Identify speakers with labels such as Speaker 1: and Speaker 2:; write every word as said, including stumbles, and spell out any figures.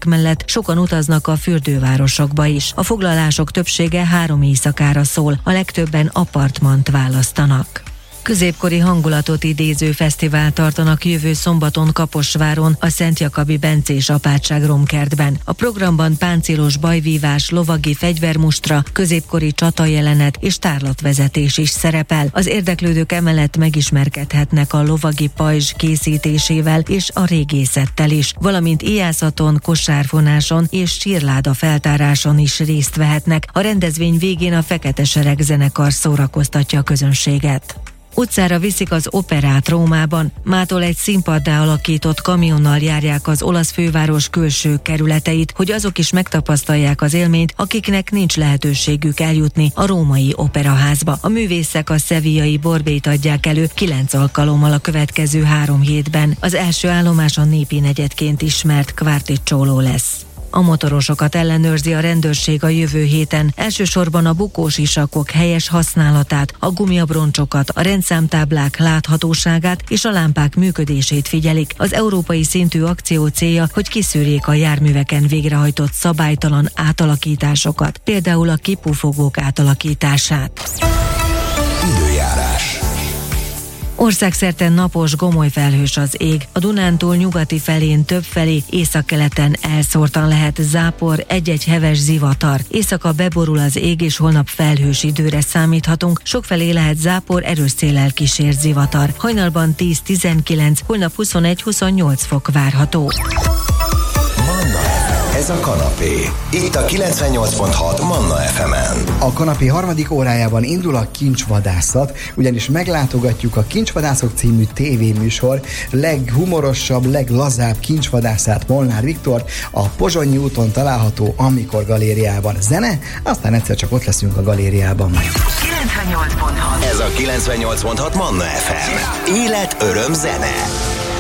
Speaker 1: mellett sokan utaznak a fürdővárosokba is. A foglalások többsége három éjszakára szól, a legtöbben apartmant választanak. Középkori hangulatot idéző fesztivál tartanak jövő szombaton Kaposváron, a Szent Jakabi Bencés apátság romkertben. A programban páncélos bajvívás, lovagi fegyvermustra, középkori csatajelenet és tárlatvezetés is szerepel. Az érdeklődők emellett megismerkedhetnek a lovagi pajzs készítésével és a régészettel is, valamint íjászaton, kosárfonáson és sírláda feltáráson is részt vehetnek. A rendezvény végén a Fekete Sereg zenekar szórakoztatja a közönséget. Utcára viszik az operát Rómában, mától egy színpaddá alakított kamionnal járják az olasz főváros külső kerületeit, hogy azok is megtapasztalják az élményt, akiknek nincs lehetőségük eljutni a római operaházba. A művészek a sevillai Borbét adják elő kilenc alkalommal a következő három hétben. Az első állomás a népi negyedként ismert Quarticciolo lesz. A motorosokat ellenőrzi a rendőrség a jövő héten. Elsősorban a bukós isakok helyes használatát, a gumiabroncsokat, a rendszámtáblák láthatóságát és a lámpák működését figyelik. Az európai szintű akció célja, hogy kiszűrjék a járműveken végrehajtott szabálytalan átalakításokat, például a kipufogók átalakítását.
Speaker 2: Időjárás.
Speaker 1: Országszerte napos, gomoly felhős az ég. A Dunántúl nyugati felén többfelé, északkeleten elszórtan lehet zápor, egy-egy heves zivatar. Éjszaka beborul az ég, és holnap felhős időre számíthatunk. Sokfelé lehet zápor, erős széllel kísér zivatar. Hajnalban tíz-tizenkilenc, holnap huszonegy-huszonnyolc fok várható.
Speaker 2: Ez a kanapé. Itt a kilencvennyolc pont hat Manna ef emen.
Speaker 3: A kanapé harmadik órájában indul a Kincsvadászat, ugyanis meglátogatjuk a Kincsvadászok című tévéműsor leghumorosabb, leglazább kincsvadászát, Molnár Viktort, a Pozsonyi úton található Amikor galériában. Zene, aztán egyszer csak ott leszünk a galériában.
Speaker 2: kilencvennyolc pont hat Ez a kilencvennyolc pont hat Manna ef em. Élet, öröm, zene.